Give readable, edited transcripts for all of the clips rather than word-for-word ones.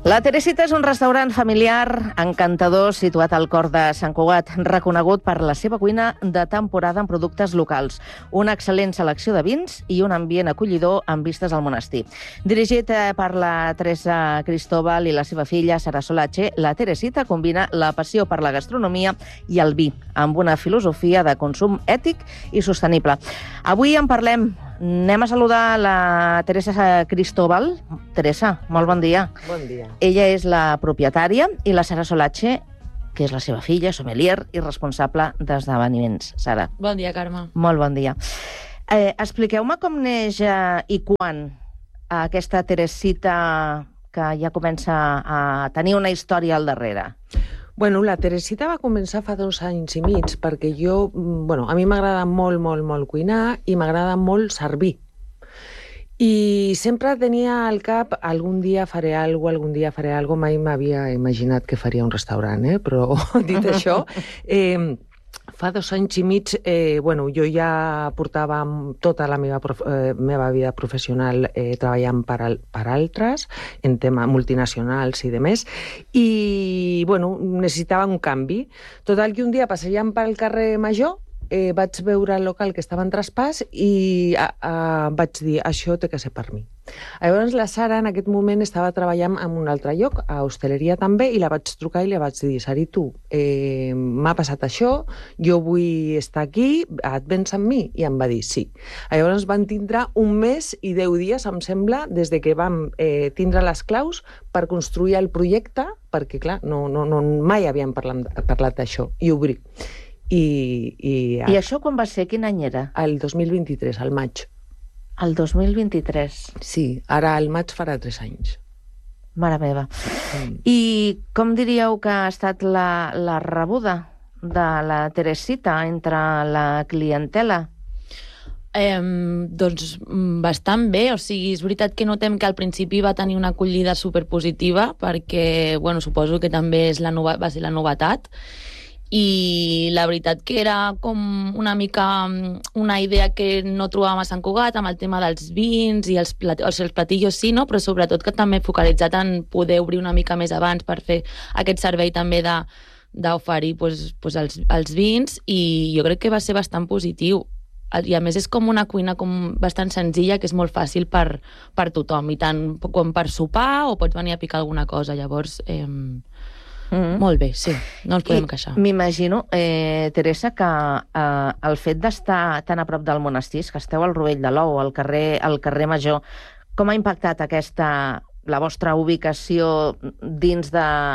La Teresita és un restaurant familiar encantador situat al cor de Sant Cugat, reconegut per la seva cuina de temporada amb productes locals, una excel·lent selecció de vins i un ambient acollidor amb vistes al monestir. Dirigit per la Teresa Cristóbal i la seva filla Sara Solache, la Teresita combina la passió per la gastronomia i el vi, amb una filosofia de consum ètic i sostenible. Avui en parlem. Anem a saludar la Teresa Cristóbal. Teresa, molt bon dia. Bon dia. Ella és la propietària i la Sara Solache, que és la seva filla, sommelier i responsable d'esdeveniments. Sara. Bon dia, Carme. Molt bon dia. Expliqueu-me com neix i quan aquesta Teresita que ja comença a tenir una història al darrere. Bueno, la Teresita va començar fa 2 anys i mig perquè a mi m'agrada molt cuinar i m'agrada molt servir. I sempre tenia al cap algun dia faré alguna cosa, mai m'havia imaginat que faria un restaurant, però dit això, fa 2 anys i mig, jo ja portava tota la meva vida professional treballant per altres, en temes multinacionals i demés, i necessitava un canvi. Total que un dia passejant pel carrer Major vaig veure el local que estava en traspàs i vaig dir, això té que ser per mi. Llavors la Sara en aquest moment estava treballant en un altre lloc, a hostaleria també, i la vaig trucar i li vaig dir, Sari, tu, m'ha passat això, jo vull estar aquí, et vens amb mi? I em va dir sí. Llavors van tindre 1 mes i 10 dies, em sembla, des de que vam tindre les claus per construir el projecte, perquè clar, mai havíem parlat d'això, i obrir. I això quan va ser? Quin any era? El 2023, al maig. El 2023? Sí, ara al maig farà 3 anys. Mare meva. I com diríeu que ha estat la rebuda de la Teresita entre la clientela? Doncs bastant bé, o sigui, és veritat que notem que al principi va tenir una acollida superpositiva perquè, suposo que també va ser la novetat, i la veritat que era com una mica una idea que no trobàvem a Sant Cugat amb el tema dels vins i els platillos sí, no? Però sobretot que també focalitzat en poder obrir una mica més abans per fer aquest servei també d'oferir els vins, i jo crec que va ser bastant positiu. I a més és com una cuina bastant senzilla, que és molt fàcil per tothom, i tant com per sopar o pots venir a picar alguna cosa. Llavors molt bé, sí, no ens podem queixar. M'imagino, Teresa, que el fet d'estar tan a prop del monestir, que esteu al Rovell de l'Ou, al carrer Major, com ha impactat la vostra ubicació dins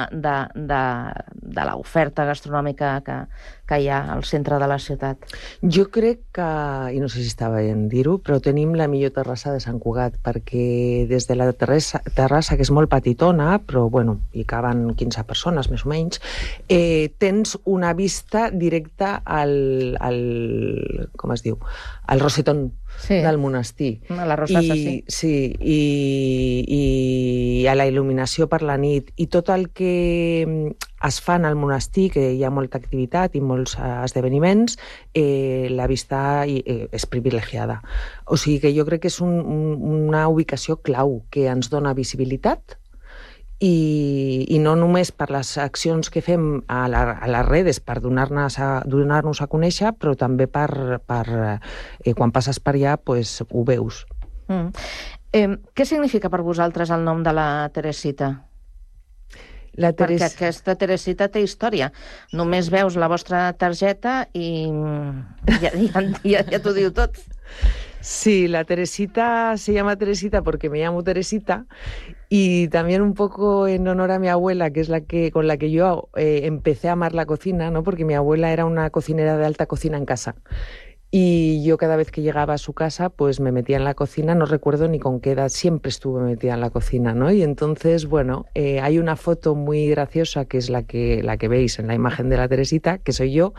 de l'oferta gastronòmica que hi ha al centre de la ciutat? Jo crec que, i no sé si està bé dir-ho, però tenim la millor terrassa de Sant Cugat, perquè des de la terrassa, que és molt petitona, però hi caben 15 persones, més o menys, tens una vista directa al com es diu? Al rosetón del monestir. A la rosassa, sí. Sí, i a la il·luminació per la nit, i tot el que es fa en el monestir, que hi ha molta activitat i molts esdeveniments, la vista és privilegiada. O sigui que jo crec que és una ubicació clau que ens dona visibilitat, i no només per les accions que fem a les redes per donar-nos a conèixer, però també per quan passes per allà ho veus. Què significa per vosaltres el nom de la Teresita? Perquè aquesta Teresita té història. Només veus la vostra targeta i ja t'ho diu tot. Sí, la Teresita se llama Teresita porque me llamo Teresita, y también un poco en honor a mi abuela, que es con la que yo empecé a amar la cocina, ¿no? Porque mi abuela era una cocinera de alta cocina en casa. Y yo cada vez que llegaba a su casa, pues me metía en la cocina, no recuerdo ni con qué edad, siempre estuve metida en la cocina, ¿no? Y entonces, hay una foto muy graciosa, que es la que veis en la imagen de la Teresita, que soy yo,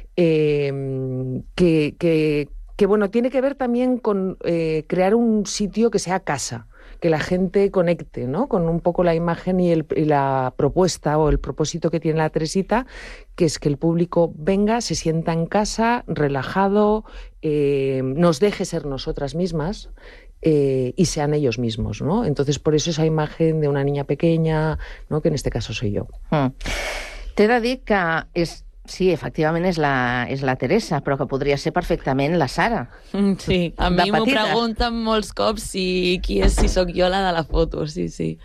que tiene que ver también con crear un sitio que sea casa, que la gente conecte, ¿no? Con un poco la imagen y la propuesta o el propósito que tiene la Teresita, que es que el público venga, se sienta en casa, relajado, nos deje ser nosotras mismas y sean ellos mismos, ¿no? Entonces, por eso esa imagen de una niña pequeña, ¿no? Que en este caso soy yo. T'he de dir que sí, efectivament és la Teresa, però que podria ser perfectament la Sara. Sí, a mi m'ho pregunten molts cops si sóc jo la de la foto, sí.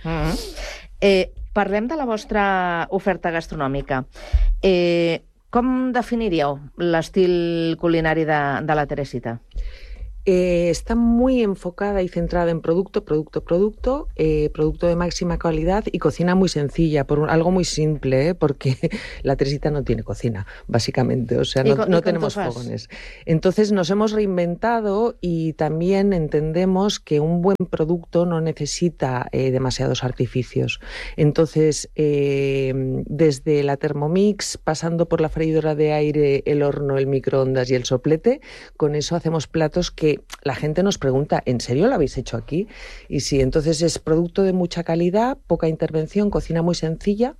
Parlem de la vostra oferta gastronòmica. Com definiríeu l'estil culinari de la Teresita? Está muy enfocada y centrada en producto de máxima calidad y cocina muy sencilla, por algo muy simple, porque la Teresita no tiene cocina, básicamente, o sea, no tenemos fogones. Entonces nos hemos reinventado y también entendemos que un buen producto no necesita demasiados artificios. Entonces, desde la Thermomix, pasando por la freidora de aire, el horno, el microondas y el soplete, con eso hacemos platos que la gente nos pregunta, ¿en serio lo habéis hecho aquí? Y sí, entonces es producto de mucha calidad, poca intervención, cocina muy sencilla.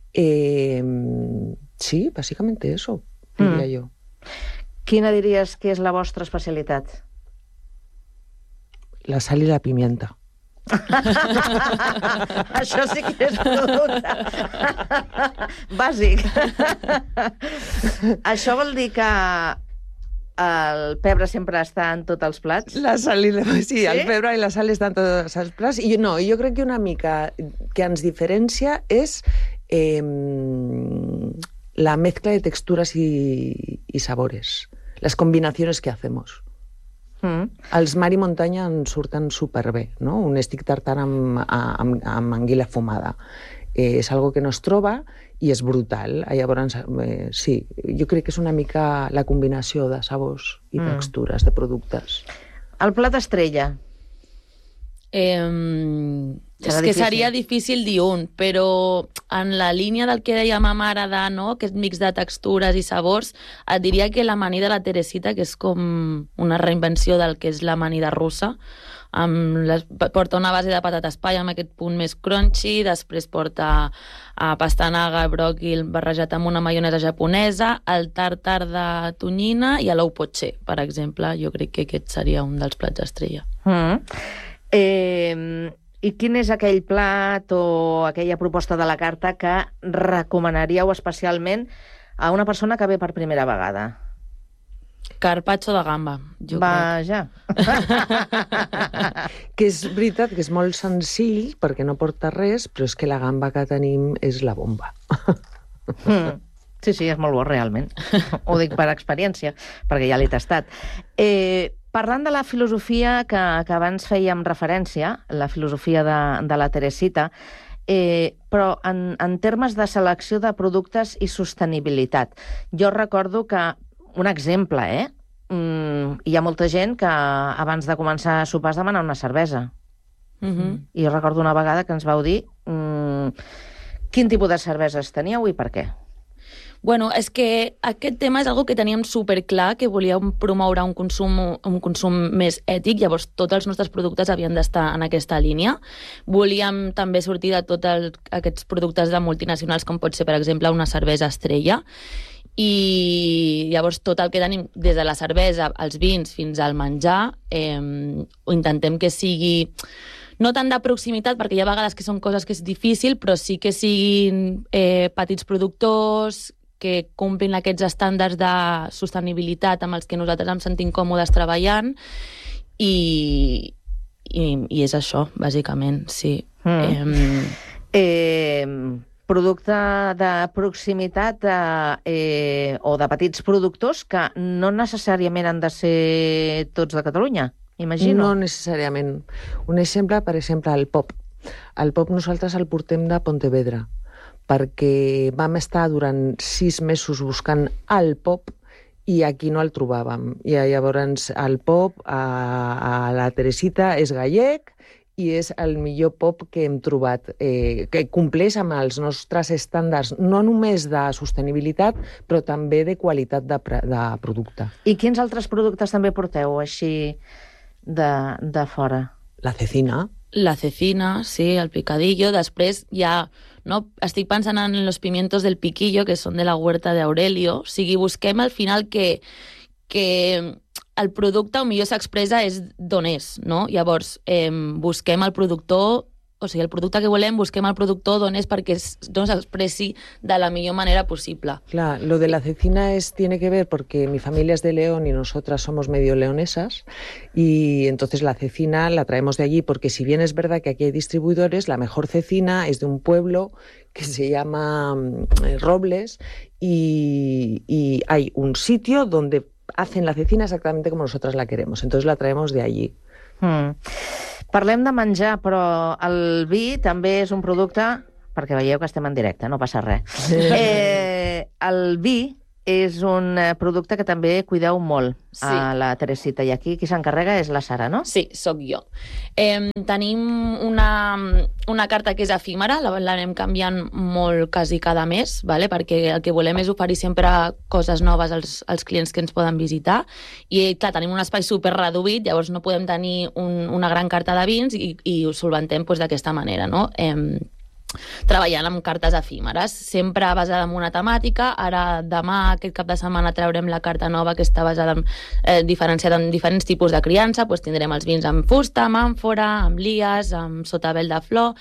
Sí, básicamente eso, diria jo. Quina diries que és la vostra especialitat? La sal i la pimienta. Això sí que és producte bàsic. Això vol dir que el pebre sempre està en tots els plats? Sí, el pebre i la sal estan en tots els plats. I no, jo crec que una mica que ens diferencia és la mezcla de texturas y sabores, las combinaciones que hacemos. Els mar i muntanya en surten superbé, no? Un stick tartar amb anguila fumada. És algo que no es troba i és brutal. Llavors, sí, jo crec que és una mica la combinació de sabors i textures de productes. El plat estrella. És que seria difícil dir un, però en la línia del que deia ma mare de, no, aquest mix de textures i sabors, et diria que l'amanida de la Teresita, que és com una reinvenció del que és l'amanida russa, porta una base de patates paia amb aquest punt més crunchy, després porta pastanaga, bròquil barrejat amb una maionesa japonesa, el tartar de tonyina i l'ou poché, per exemple. Jo crec que aquest seria un dels plats estrella. I quin és aquell plat o aquella proposta de la carta que recomanaríeu especialment a una persona que ve per primera vegada? Carpaccio de gamba, jo crec. Que és veritat que és molt senzill perquè no porta res, però és que la gamba que tenim és la bomba. Sí, és molt bo, realment. Ho dic per experiència, perquè ja l'he tastat. Parlant de la filosofia que abans fèiem referència, la filosofia de la Teresita, però en termes de selecció de productes i sostenibilitat. Jo recordo que, un exemple, hi ha molta gent que abans de començar a sopar es demana una cervesa. I jo recordo una vegada que ens vau dir quin tipus de cerveses teníeu i per què. Bueno, és que aquest tema és algo que teníem superclar, que volíem promoure un consum més ètic, llavors tots els nostres productes havien d'estar en aquesta línia. Volíem també sortir de tots aquests productes de multinacionals, com pot ser, per exemple, una cervesa estrella, i llavors tot el que tenim, des de la cervesa, els vins, fins al menjar, intentem que sigui no tant de proximitat, perquè hi ha vegades que són coses que és difícil, però sí que siguin petits productors que complin aquests estàndards de sostenibilitat amb els que nosaltres ens sentim còmodes treballant, i és això, bàsicament, sí. Producte de proximitat o de petits productors que no necessàriament han de ser tots de Catalunya, imagino. No necessàriament. Un exemple, per exemple, el pop. El pop nosaltres el portem de Pontevedra, perquè vam estar durant 6 mesos buscant el pop i aquí no el trobàvem. I llavors el pop a la Teresita és gallec i és el millor pop que hem trobat, que compleix amb els nostres estàndards, no només de sostenibilitat, però també de qualitat de producte. I quins altres productes també porteu així de fora? La cecina. La cecina, sí, el picadillo. Després ja, no, estic pensant en los pimientos del piquillo, que són de la huerta de Aurelio. O sigui, busquem al final que el producte millor s'expressa és d'on és, no? Llavors, busquem el productor, o sigui, el producte que volem, busquem el productor d'on és perquè no s'expressi de la millor manera posible. Claro, lo de la cecina tiene que ver porque mi familia es de León y nosotras somos medio leonesas y entonces la cecina la traemos de allí porque si bien es verdad que aquí hay distribuidores, la mejor cecina es de un pueblo que se llama Robles y hay un sitio donde hacen la cecina exactamente como nosotras la queremos, entonces la traemos de allí. Parlem de menjar, però el vi també és un producte, perquè veieu que estem en directe, no passa res. El vi és un producte que també cuideu molt a la Teresita, i aquí qui s'encarrega és la Sara, no? Sí, sóc jo. Tenim una carta que és efímera, l'anem canviant molt quasi cada mes, vale? Perquè el que volem és oferir sempre coses noves als clients que ens poden visitar, i clar, tenim un espai super reduït, llavors no podem tenir una gran carta de vins i ho solventem d'aquesta manera, no? Treballant amb cartes efímeres, sempre basada en una temàtica. Ara, demà, aquest cap de setmana, traurem la carta nova que està basada diferenciada en diferents tipus de criança. Tindrem els vins amb fusta, amb àmfora, amb lies, amb sotabel de flor.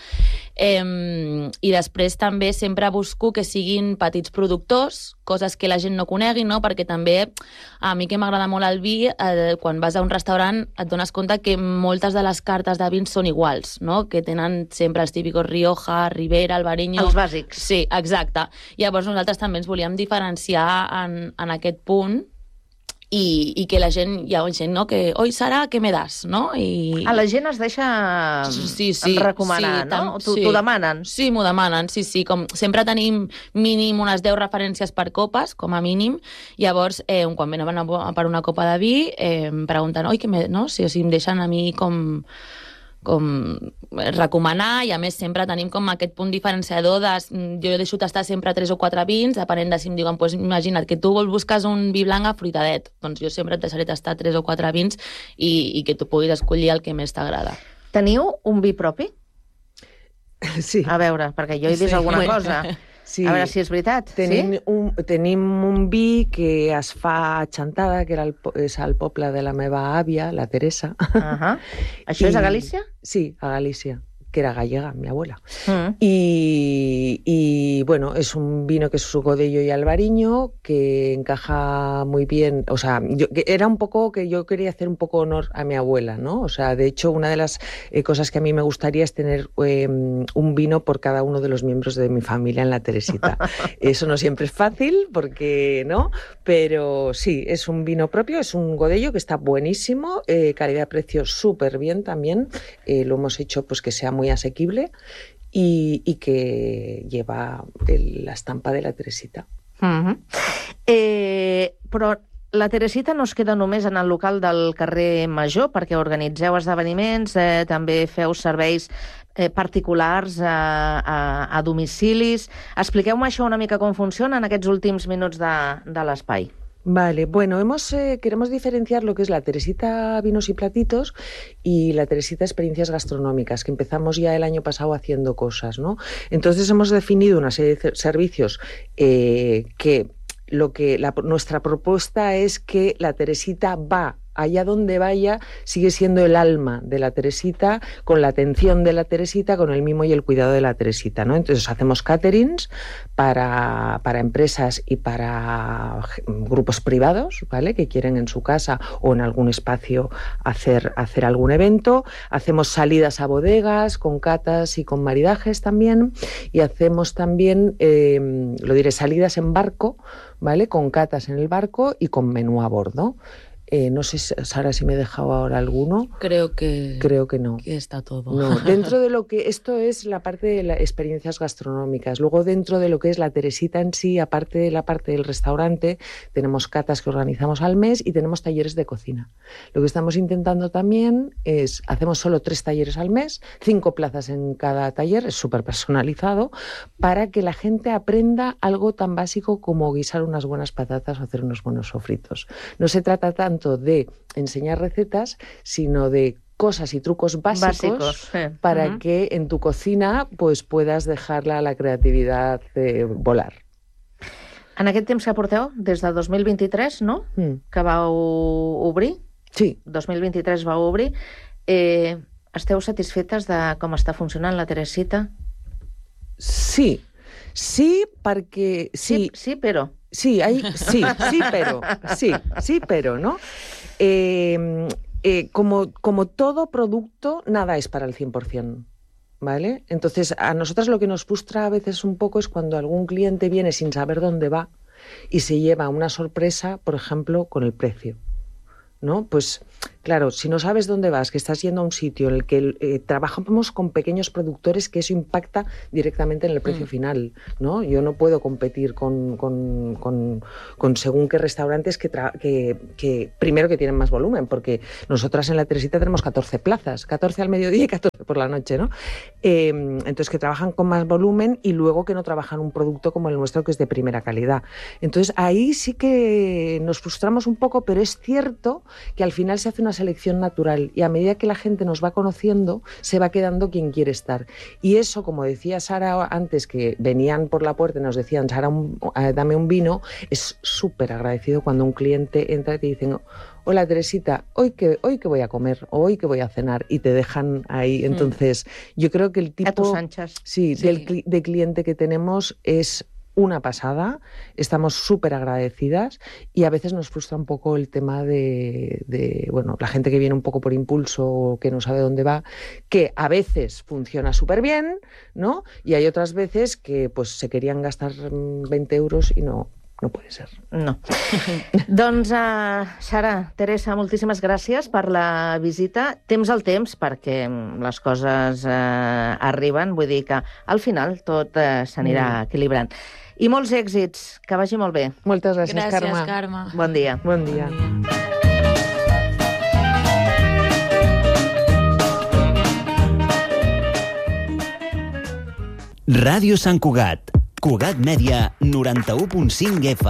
I després també sempre busco que siguin petits productors, coses que la gent no conegui, no? Perquè també, a mi que m'agrada molt el vi, quan vas a un restaurant et dones compte que moltes de les cartes de vins són iguals, no? Que tenen sempre els típicos Rioja, Ribera, Albariño... Els bàsics. Sí, exacte. Llavors nosaltres també ens volíem diferenciar en aquest punt i que la gent, hi ha gent, no? Que, oi, Sara, què me das? No? A la gent es deixa recomanar, no? T'ho demanen? Sí, m'ho demanen, sí. Com sempre tenim mínim unes 10 referències per copes, com a mínim. Llavors, quan venen per una copa de vi, em pregunten, oi, no? Si em deixen a mi com recomanar, i a més sempre tenim com aquest punt diferenciador de jo deixo tastar sempre 3 o 4 vins, depenent de si em diuen, imagina't que tu busques un vi blanc afruitadet, doncs jo sempre et deixaré tastar 3 o 4 vins i que tu puguis escollir el que més t'agrada. Teniu un vi propi? Sí. A veure, perquè jo he vist alguna cosa. Sí. A veure si és veritat. Tenim un vi que es fa a Chantada, que és al poble de la meva àvia, la Teresa. Això és a Galícia? Sí, a Galícia, que era gallega, mi abuela. Y bueno, es un vino que es su Godello y Albariño, que encaja muy bien, o sea, era un poco que yo quería hacer un poco honor a mi abuela, ¿no? O sea, de hecho, una de las cosas que a mí me gustaría es tener un vino por cada uno de los miembros de mi familia en la Teresita. Eso no siempre es fácil, porque, ¿no? Pero sí, es un vino propio, es un Godello que está buenísimo, calidad-precio súper bien también, lo hemos hecho pues que sea muy asequible y que lleva la estampa de la Teresita. Però la Teresita no es queda només en el local del carrer Major, perquè organitzeu esdeveniments, també feu serveis particulars a domicilis. Expliqueu-me això una mica com funciona en aquests últims minuts de l'espai. Vale, bueno, queremos diferenciar lo que es la Teresita Vinos y Platitos y la Teresita Experiencias Gastronómicas, que empezamos ya el año pasado haciendo cosas, ¿no? Entonces hemos definido una serie de servicios que nuestra propuesta es que la Teresita va allá donde vaya, sigue siendo el alma de la Teresita, con la atención de la Teresita, con el mimo y el cuidado de la Teresita, ¿no? Entonces hacemos caterings para empresas y para grupos privados, ¿vale? Que quieren en su casa o en algún espacio hacer algún evento. Hacemos salidas a bodegas con catas y con maridajes también, y hacemos también, salidas en barco, ¿vale? Con catas en el barco y con menú a bordo. No sé, Sara, si me he dejado ahora alguno. Creo que no. Que está todo. No, dentro de lo que... Esto es la parte de las experiencias gastronómicas. Luego, dentro de lo que es la Teresita en sí, aparte de la parte del restaurante, tenemos catas que organizamos al mes y tenemos talleres de cocina. Lo que estamos intentando también es... Hacemos solo 3 talleres al mes, 5 plazas en cada taller, es súper personalizado, para que la gente aprenda algo tan básico como guisar unas buenas patatas o hacer unos buenos sofritos. No se trata tanto de enseñar recetas, sino de cosas y trucos básicos para que en tu cocina pues puedas dejarla a la creatividad volar. En aquest temps que porteu, des de 2023, no?, que vau obrir. Sí. 2023 vau obrir. Esteu satisfetes de com està funcionant la Teresita? Sí. Sí, perquè... Sí, però. Sí, pero, ¿no? Como todo producto, nada es para el 100%. ¿Vale? Entonces, a nosotras lo que nos frustra a veces un poco es cuando algún cliente viene sin saber dónde va y se lleva una sorpresa, por ejemplo, con el precio, ¿no? Pues, claro, si no sabes dónde vas, que estás yendo a un sitio en el que trabajamos con pequeños productores, que eso impacta directamente en el precio final, ¿no? Yo no puedo competir con según qué restaurantes que primero que tienen más volumen, porque nosotras en la Teresita tenemos 14 plazas, 14 al mediodía y 14 por la noche, ¿no? Entonces, que trabajan con más volumen y luego que no trabajan un producto como el nuestro, que es de primera calidad. Entonces, ahí sí que nos frustramos un poco, pero es cierto que al final se hace una selección natural y a medida que la gente nos va conociendo, se va quedando quien quiere estar. Y eso, como decía Sara antes, que venían por la puerta y nos decían, Sara, dame un vino, es súper agradecido cuando un cliente entra y te dicen, hola Teresita, hoy que voy a comer o hoy que voy a cenar, y te dejan ahí. Entonces, yo creo que el tipo a tus anchas. Sí. De cliente que tenemos es una pasada, estamos súper agradecidas y a veces nos frustra un poco el tema de la gente que viene un poco por impulso o que no sabe dónde va, que a veces funciona súper bien, ¿no? Y hay otras veces que pues se querían gastar 20 euros y no puede ser. No. Doncs, Sara, Teresa, moltíssimes gràcies per la visita. Temps al temps, perquè les coses arriben, vull dir que al final tot s'anirà equilibrant. I molts èxits, que vagi molt bé. Moltes gràcies, Carme. Gràcies, Carme. Bon dia. Bon dia. Ràdio Sant Cugat. Cugat Mèdia, 91.5 FM.